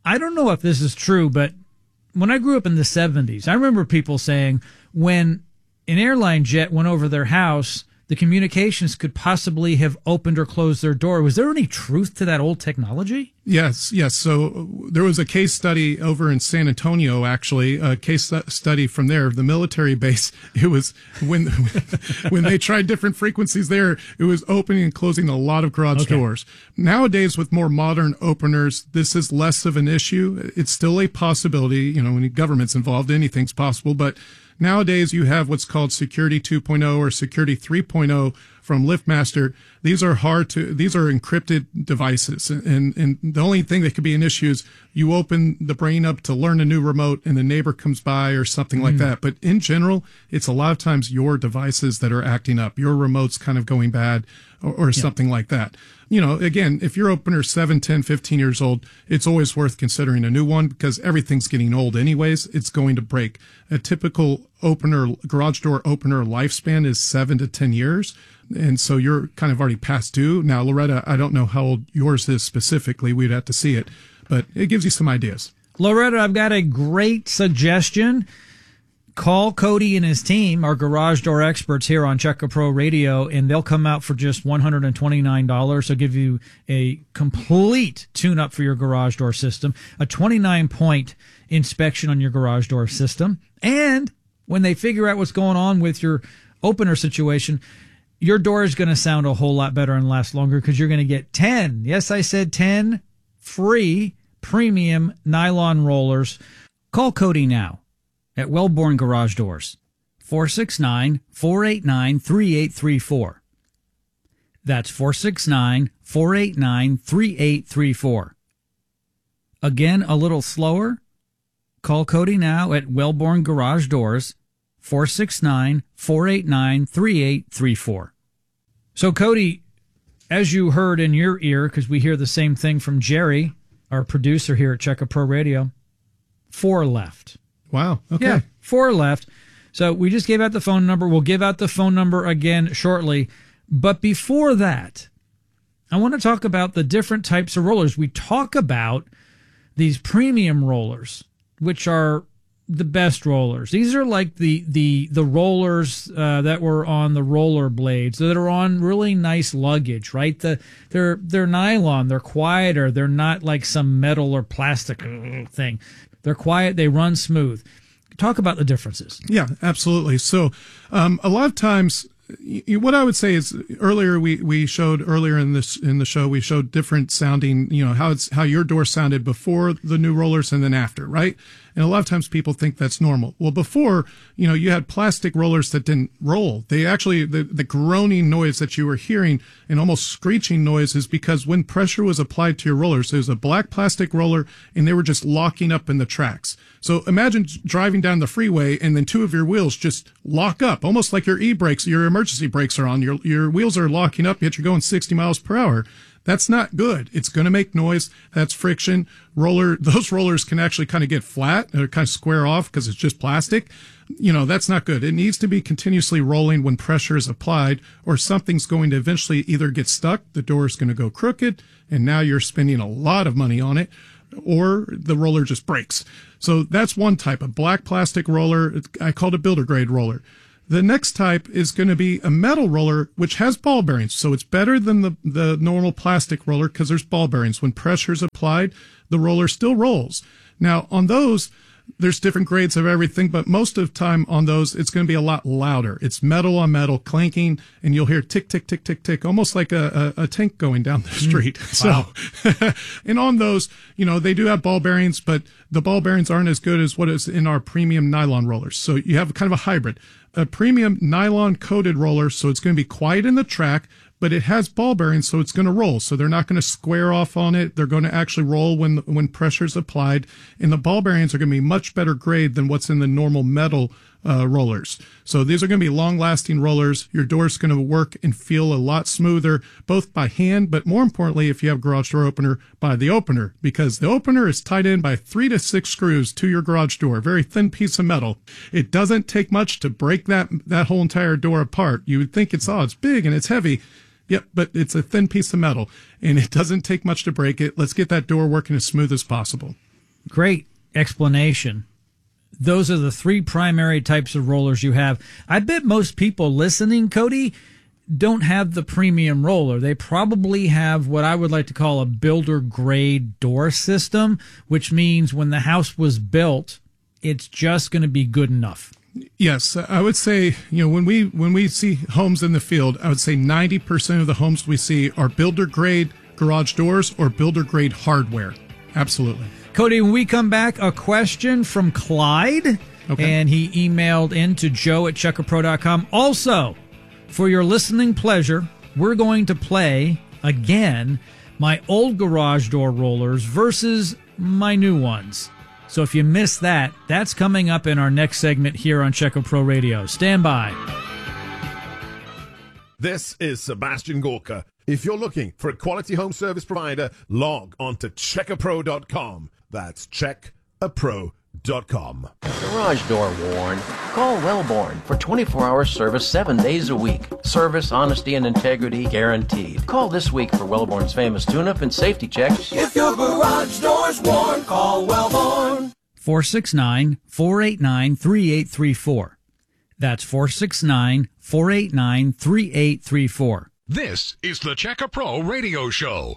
Speaker 7: I don't know if this is true, but when I grew up in the seventies, I remember people saying when an airline jet went over their house, the communications could possibly have opened or closed their door. Was there any truth to that old technology?
Speaker 8: Yes, yes. So there was a case study over in San Antonio, actually, a case study from there, the military base. It was when when they tried different frequencies there, it was opening and closing a lot of garage
Speaker 7: Okay.
Speaker 8: doors. Nowadays, with more modern openers, this is less of an issue. It's still a possibility. You know, when the government's involved, anything's possible, but nowadays, you have what's called Security two point oh or Security three point oh from LiftMaster. These are hard to, these are encrypted devices. And, and the only thing that could be an issue is you open the brain up to learn a new remote and the neighbor comes by or something like
Speaker 7: Mm.
Speaker 8: that. But in general, it's a lot of times your devices that are acting up, your remote's kind of going bad or, or something like that. You know, again, if your opener's seven, ten, fifteen years old, it's always worth considering a new one because everything's getting old anyways. It's going to break. A typical opener, garage door opener lifespan is seven to ten years. And so you're kind of already past due. Now, Loretta, I don't know how old yours is specifically. We'd have to see it, but it gives you some ideas.
Speaker 7: Loretta, I've got a great suggestion. Call Cody and his team, our garage door experts here on Check A Pro Radio, and they'll come out for just one hundred twenty-nine dollars. They'll give you a complete tune-up for your garage door system, a twenty-nine point inspection on your garage door system, and when they figure out what's going on with your opener situation, your door is going to sound a whole lot better and last longer because you're going to get ten, yes, I said ten, free premium nylon rollers. Call Cody now at Wellborn Garage Doors, four six nine, four eight nine, three eight three four. That's four six nine, four eight nine, three eight three four. Again, a little slower. Call Cody now at Wellborn Garage Doors, four six nine, four eight nine, three eight three four. So, Cody, as you heard in your ear, because we hear the same thing from Jerry, our producer here at Check A Pro Radio, four left.
Speaker 8: Wow. Okay.
Speaker 7: Yeah, four left. So we just gave out the phone number. We'll give out the phone number again shortly. But before that, I want to talk about the different types of rollers. We talk about these premium rollers, which are the best rollers. These are like the the the rollers uh, that were on the roller blades that are on really nice luggage, right? The they're they're nylon, they're quieter, they're not like some metal or plastic thing. They're quiet, they run smooth. Talk about the differences.
Speaker 8: Yeah, absolutely. So, um, a lot of times, y- what I would say is earlier we, we showed earlier in this in the show we showed different sounding, you know, how it's how your door sounded before the new rollers and then after, right? And a lot of times people think that's normal. Well, before, you know, you had plastic rollers that didn't roll. They actually, the, the groaning noise that you were hearing and almost screeching noise is because when pressure was applied to your rollers, there was a black plastic roller and they were just locking up in the tracks. So imagine driving down the freeway and then two of your wheels just lock up, almost like your e-brakes, your emergency brakes are on. Your, your wheels are locking up, yet you're going sixty miles per hour. That's not good. It's going to make noise. That's friction. Roller, those rollers can actually kind of get flat or kind of square off because it's just plastic. You know, that's not good. It needs to be continuously rolling when pressure is applied or something's going to eventually either get stuck, the door is going to go crooked, and now you're spending a lot of money on it, or the roller just breaks. So that's one type, a black plastic roller. I called it builder grade roller. The next type is going to be a metal roller, which has ball bearings. So it's better than the, the normal plastic roller because there's ball bearings. When pressure is applied, the roller still rolls. Now, on those, there's different grades of everything, but most of the time on those, it's going to be a lot louder. It's metal on metal clanking, and you'll hear tick, tick, tick, tick, tick, almost like a, a, a tank going down the street. Mm, wow. So, and on those, you know, they do have ball bearings, but the ball bearings aren't as good as what is in our premium nylon rollers. So you have kind of a hybrid. A premium nylon coated roller, so it's going to be quiet in the track, but it has ball bearings, so it's going to roll. So they're not going to square off on it. They're going to actually roll when when pressure is applied. And the ball bearings are going to be much better grade than what's in the normal metal uh, rollers. So these are going to be long-lasting rollers. Your door's going to work and feel a lot smoother, both by hand, but more importantly, if you have a garage door opener, by the opener, because the opener is tied in by three to six screws to your garage door, a very thin piece of metal. It doesn't take much to break that that whole entire door apart. You would think it's, oh, it's big and it's heavy. Yep, but it's a thin piece of metal, and it doesn't take much to break it. Let's get that door working as smooth as possible.
Speaker 7: great explanation. Those are the three primary types of rollers you have. I bet most people listening, Cody, don't have the premium roller. They probably have what I would like to call a builder grade door system, which means when the house was built, it's just going to be good enough.
Speaker 8: Yes, I would say, you know, when we when we see homes in the field, I would say ninety percent of the homes we see are builder grade garage doors or builder grade hardware. Absolutely.
Speaker 7: Cody, when we come back, a question from Clyde, okay. And he emailed in to joe at checker pro dot com. Also, for your listening pleasure, we're going to play, again, my old garage door rollers versus my new ones. So if you missed that, that's coming up in our next segment here on Checker Pro Radio. Stand by.
Speaker 14: This is Sebastian Gorka. If you're looking for a quality home service provider, log on to checker pro dot com. That's check a pro dot com.
Speaker 10: Garage door worn? Call Wellborn for twenty-four hour service seven days a week. Service, honesty, and integrity guaranteed. Call this week for Wellborn's famous tune-up and safety checks.
Speaker 11: If your garage door's worn, call Wellborn.
Speaker 7: four six nine, four eight nine, three eight three four. That's four six nine, four eight nine, three eight three four.
Speaker 6: This is the Checker Pro Radio Show.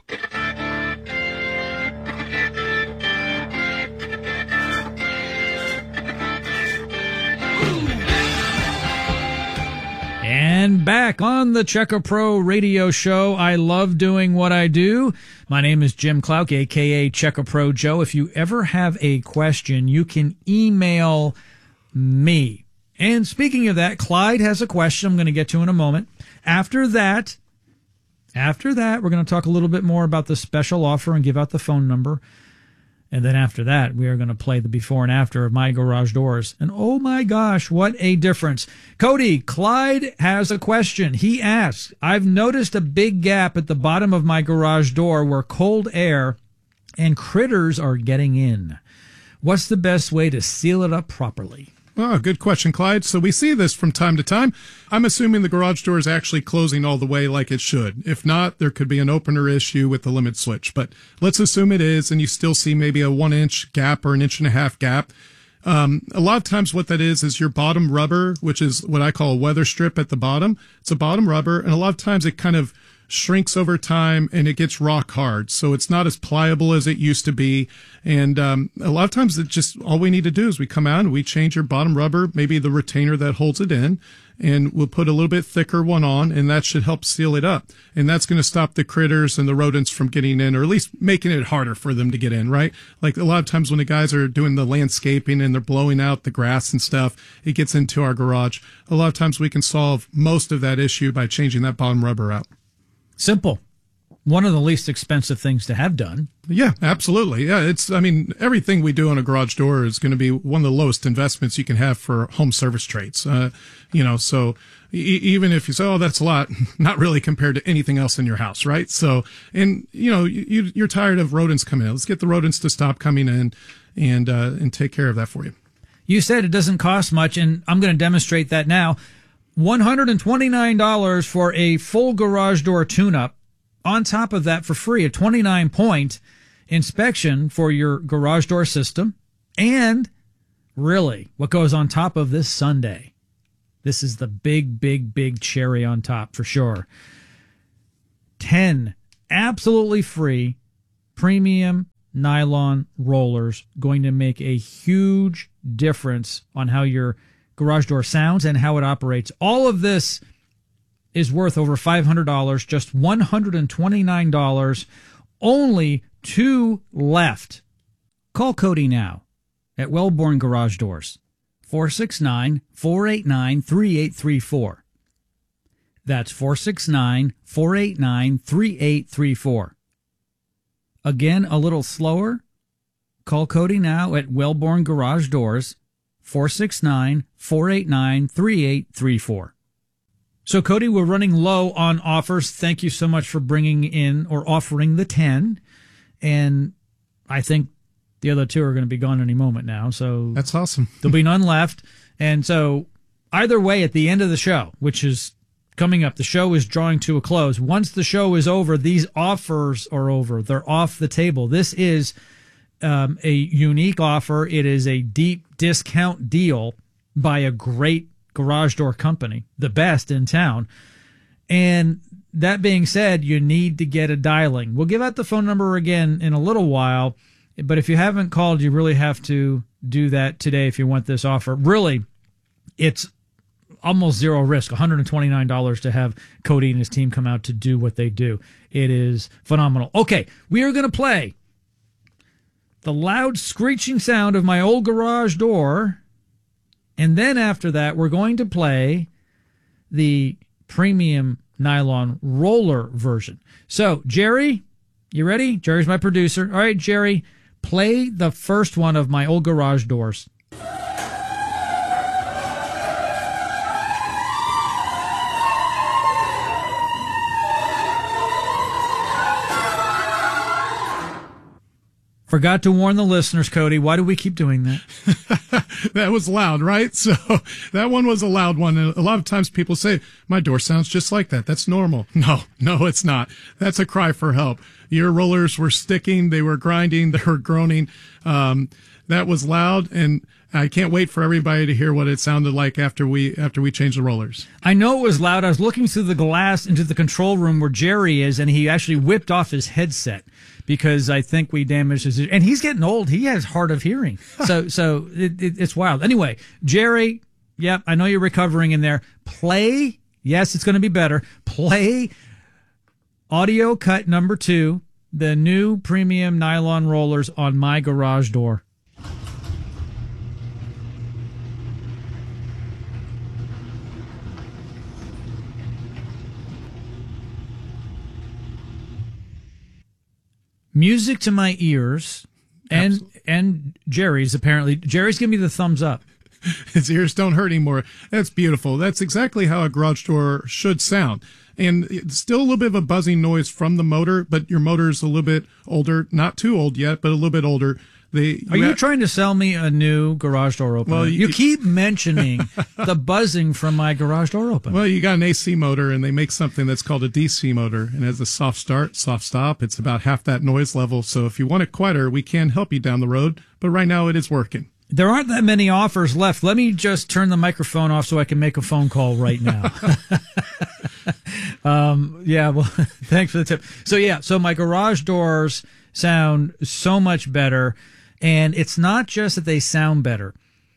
Speaker 7: And back on the Checker Pro Radio Show. I love doing what I do. My name is Jim Clouk, a k a. Checker Pro Joe. If you ever have a question, you can email me. And speaking of that, Clyde has a question I'm going to get to in a moment. After that, after that, we're going to talk a little bit more about the special offer and give out the phone number. And then after that, we are going to play the before and after of my garage doors. And oh my gosh, what a difference. Cody, Clyde has a question. He asks, I've noticed a big gap at the bottom of my garage door where cold air and critters are getting in. What's the best way to seal it up properly?
Speaker 8: Oh, good question, Clyde. So we see this from time to time. I'm assuming the garage door is actually closing all the way like it should. If not, there could be an opener issue with the limit switch. But let's assume it is, and you still see maybe a one inch gap or an inch and a half gap. Um, a lot of times what that is, is your bottom rubber, which is what I call a weather strip at the bottom. It's a bottom rubber, and a lot of times it kind of shrinks over time and it gets rock hard. So it's not as pliable as it used to be. And um, a lot of times it just, all we need to do is we come out and we change your bottom rubber, maybe the retainer that holds it in, and we'll put a little bit thicker one on, and that should help seal it up. And that's going to stop the critters and the rodents from getting in, or at least making it harder for them to get in, right? Like a lot of times when the guys are doing the landscaping and they're blowing out the grass and stuff, it gets into our garage. A lot of times we can solve most of that issue by changing that bottom rubber out.
Speaker 7: Simple. One of the least expensive things to have done.
Speaker 8: Yeah, absolutely. Yeah, it's, I mean, everything we do on a garage door is going to be one of the lowest investments you can have for home service trades. Uh, you know, so e- even if you say, oh, that's a lot, not really compared to anything else in your house, right? So, and, you know, you, you're tired of rodents coming in. Let's get the rodents to stop coming in and, uh, and take care of that for you.
Speaker 7: You said it doesn't cost much, and I'm going to demonstrate that now. one hundred twenty-nine dollars for a full garage door tune-up. On top of that, for free, a twenty-nine point inspection for your garage door system. And really, what goes on top of this Sunday? This is the big, big, big cherry on top for sure. ten absolutely free premium nylon rollers, going to make a huge difference on how your garage door sounds and how it operates. All of this is worth over five hundred dollars, just one hundred twenty-nine dollars. Only two left. Call Cody now at Wellborn Garage Doors, four six nine, four eight nine, three eight three four. That's four six nine, four eight nine, three eight three four. Again, a little slower. Call Cody now at Wellborn Garage Doors, four six nine, four eight nine, three eight three four. So, Cody, we're running low on offers. Thank you so much for bringing in or offering the ten. And I think the other two are going to be gone any moment now. So
Speaker 8: that's awesome.
Speaker 7: There'll be none left. And so either way, at the end of the show, which is coming up, the show is drawing to a close. Once the show is over, these offers are over. They're off the table. This is um, a unique offer. It is a deep discount deal by a great garage door company, the best in town. And that being said, you need to get a dialing. We'll give out the phone number again in a little while, but if you haven't called, you really have to do that today if you want this offer. Really, it's almost zero risk, one hundred twenty-nine dollars to have Cody and his team come out to do what they do. It is phenomenal. Okay, we are going to play the loud screeching sound of my old garage door, and then after that, we're going to play the premium nylon roller version. So, Jerry, you ready? Jerry's my producer. All right, Jerry, play the first one of my old garage doors. Forgot to warn the listeners, Cody. Why do we keep doing that?
Speaker 8: That was loud, right? So that one was a loud one. And a lot of times people say, my door sounds just like that. That's normal. No, no, it's not. That's a cry for help. Your rollers were sticking. They were grinding. They were groaning. Um, that was loud. And I can't wait for everybody to hear what it sounded like after we after we changed the rollers.
Speaker 7: I know it was loud. I was looking through the glass into the control room where Jerry is, and he actually whipped off his headset because I think we damaged his. And he's getting old. He has hard of hearing. So so it, it, it's wild. Anyway, Jerry, yep, I know you're recovering in there. Play. Yes, it's going to be better. Play audio cut number two, the new premium nylon rollers on my garage door. Music to my ears, and Absolutely. and Jerry's apparently. Jerry's giving me the thumbs up.
Speaker 8: His ears don't hurt anymore. That's beautiful. That's exactly how a garage door should sound. And it's still a little bit of a buzzing noise from the motor, but your motor's a little bit older. Not too old yet, but a little bit older. They,
Speaker 7: Are you ha- trying to sell me a new garage door opener? Well, you, you keep mentioning the buzzing from my garage door opener.
Speaker 8: Well, you got an A C motor, and they make something that's called a D C motor, and it has a soft start, soft stop. It's about half that noise level. So if you want it quieter, we can help you down the road. But right now, it is working.
Speaker 7: There aren't that many offers left. Let me just turn the microphone off so I can make a phone call right now. um, yeah, well, thanks for the tip. So, yeah, so my garage doors sound so much better. And it's not just that they sound better.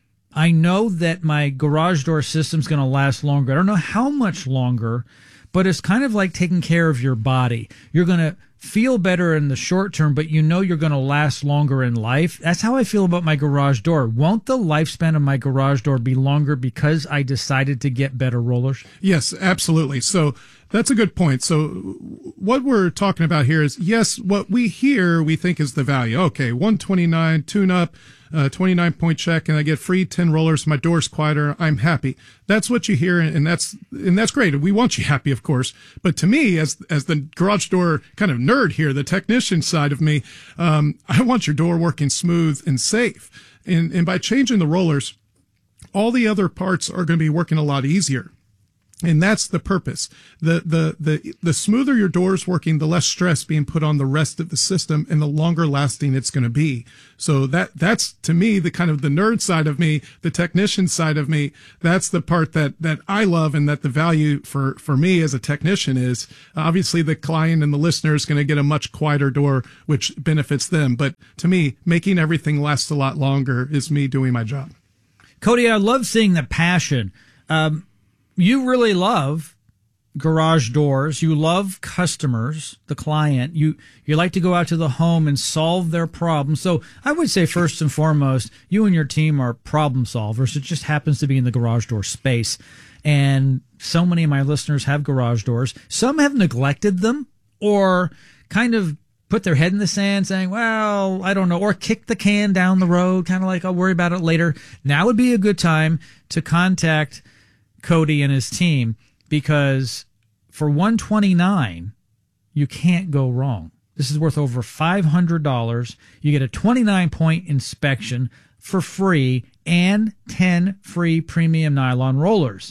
Speaker 7: I know that my garage door system's going to last longer. I don't know how much longer, but it's kind of like taking care of your body. You're going to feel better in the short term, but you know you're going to last longer in life. That's how I feel about my garage door. Won't the lifespan of my garage door be longer because I decided to get better rollers?
Speaker 8: Yes, absolutely. So that's a good point. So what we're talking about here is, yes, what we hear we think is the value. Okay, one twenty-nine tune-up, uh, twenty-nine point check, and I get free ten rollers. My door's quieter. I'm happy. That's what you hear, and that's and that's great. We want you happy, of course. But to me, as as the garage door kind of nerd here, the technician side of me, um, I want your door working smooth and safe. And and by changing the rollers, all the other parts are going to be working a lot easier. And that's the purpose. The, the, the, the smoother your door is working, the less stress being put on the rest of the system and the longer lasting it's going to be. So that, that's to me, the kind of the nerd side of me, the technician side of me. That's the part that, that I love and that the value for, for me as a technician is. Obviously the client and the listener is going to get a much quieter door, which benefits them. But to me, making everything last a lot longer is me doing my job.
Speaker 7: Cody, I love seeing the passion. Um, You really love garage doors. You love customers, the client. You you like to go out to the home and solve their problems. So I would say first and foremost, you and your team are problem solvers. It just happens to be in the garage door space. And so many of my listeners have garage doors. Some have neglected them or kind of put their head in the sand saying, well, I don't know, or kick the can down the road, kind of like, I'll worry about it later. Now would be a good time to contact Cody and his team, because for one twenty-nine, you can't go wrong. This is worth over five hundred dollars. You get a twenty-nine point inspection for free and ten free premium nylon rollers.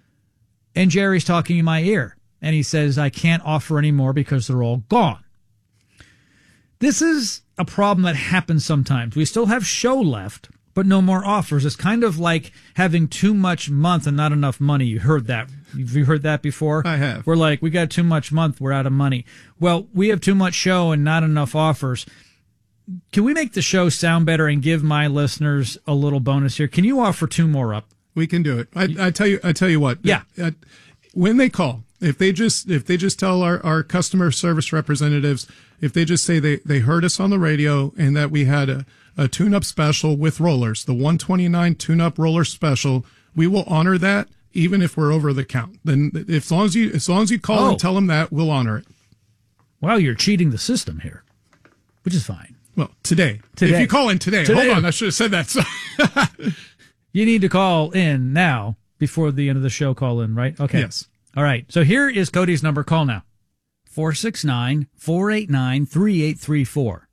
Speaker 7: And Jerry's talking in my ear, and he says, I can't offer any more because they're all gone. This is a problem that happens sometimes. We still have show left, but no more offers. It's kind of like having too much month and not enough money. You heard that. Have you heard that before?
Speaker 8: I have.
Speaker 7: We're like, we got too much month, we're out of money. Well, we have too much show and not enough offers. Can we make the show sound better and give my listeners a little bonus here? Can you offer two more up?
Speaker 8: We can do it. I, I tell you, I tell you what.
Speaker 7: Yeah.
Speaker 8: Uh, when they call, if they just if they just tell our, our customer service representatives, if they just say they, they heard us on the radio and that we had a, a tune-up special with rollers, the one twenty-nine tune-up roller special, we will honor that even if we're over the count. Then, if, as long as you as long as you call
Speaker 7: Oh.
Speaker 8: and tell them that, we'll honor it.
Speaker 7: Wow, you're cheating the system here, which is fine.
Speaker 8: Well, today,
Speaker 7: Today.
Speaker 8: if you call in today,
Speaker 7: Today.
Speaker 8: hold on, I should have said that.
Speaker 7: You need to call in now before the end of the show. Call in, right? Okay.
Speaker 8: Yes.
Speaker 7: All right. So here is Cody's number. Call now. four six nine, four eight nine, three eight three four.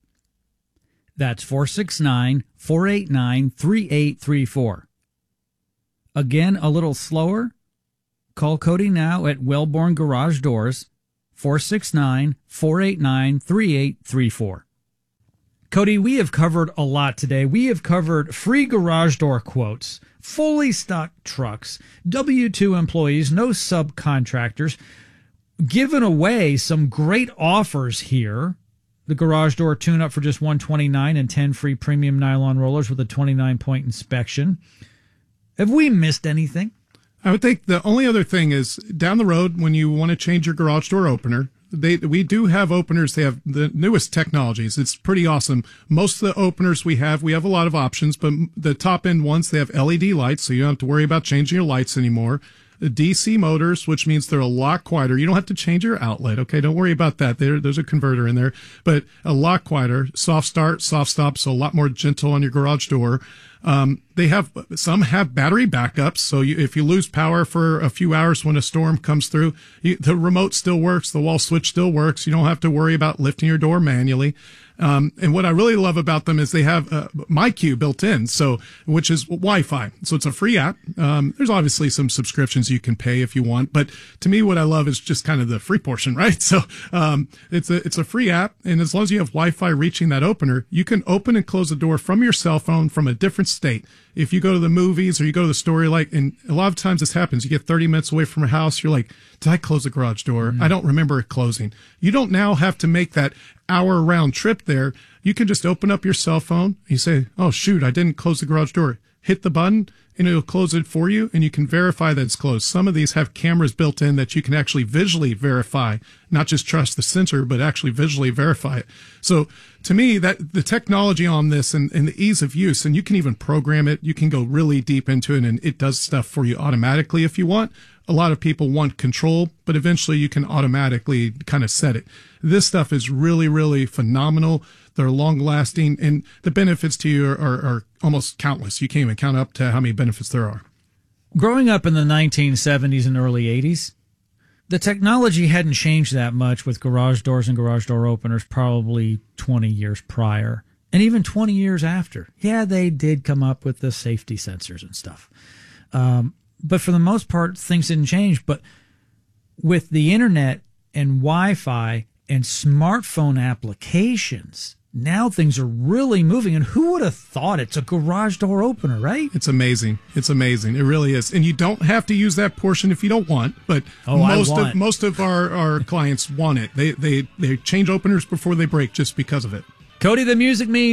Speaker 7: That's four six nine, four eight nine, three eight three four. Again, a little slower. Call Cody now at Wellborn Garage Doors, four six nine, four eight nine, three eight three four. Cody, we have covered a lot today. We have covered free garage door quotes, fully stocked trucks, W two employees, no subcontractors, given away some great offers here. The garage door tune-up for just one hundred twenty-nine dollars and ten free premium nylon rollers with a twenty-nine point inspection. Have we missed anything?
Speaker 8: I would think the only other thing is down the road when you want to change your garage door opener, they we do have openers. They have the newest technologies. It's pretty awesome. Most of the openers we have, we have a lot of options, but the top end ones, they have L E D lights, so you don't have to worry about changing your lights anymore. The D C motors, which means they're a lot quieter. You don't have to change your outlet. Okay, don't worry about that. There, there's a converter in there, but a lot quieter. Soft start, soft stop, so a lot more gentle on your garage door. Um, they have, some have battery backups. So you, if you lose power for a few hours when a storm comes through, you, the remote still works. The wall switch still works. You don't have to worry about lifting your door manually. Um, and what I really love about them is they have uh, MyQ built in, so which is Wi-Fi. So it's a free app. Um, there's obviously some subscriptions you can pay if you want, but to me, what I love is just kind of the free portion, right? So um, it's a it's a free app, and as long as you have Wi-Fi reaching that opener, you can open and close the door from your cell phone from a different state. If you go to the movies or you go to the store, like, and a lot of times this happens, you get thirty minutes away from your house, you're like, did I close the garage door? Mm. I don't remember it closing. You don't now have to make that hour round trip there. You can just open up your cell phone. You say, oh, shoot, I didn't close the garage door. Hit the button and it'll close it for you, and you can verify that it's closed. Some of these have cameras built in that you can actually visually verify, not just trust the sensor, but actually visually verify it. So to me, that the technology on this and, and the ease of use, and you can even program it. You can go really deep into it, and it does stuff for you automatically if you want. A lot of people want control, but eventually you can automatically kind of set it. This stuff is really, really phenomenal. They're long lasting, and the benefits to you are, are, are almost countless. You can't even count up to how many benefits there are.
Speaker 7: Growing up in the nineteen seventies and early eighties, the technology hadn't changed that much with garage doors and garage door openers probably twenty years prior, and even twenty years after. Yeah, they did come up with the safety sensors and stuff. Um, but for the most part, things didn't change. But with the internet and Wi-Fi and smartphone applications, now things are really moving. And who would have thought it's a garage door opener, right?
Speaker 8: It's amazing. It's amazing. It really is. And you don't have to use that portion if you don't want, but
Speaker 7: oh,
Speaker 8: most
Speaker 7: I want.
Speaker 8: of most of our, our clients want it. They they they change openers before they break just because of it.
Speaker 7: Cody, the music means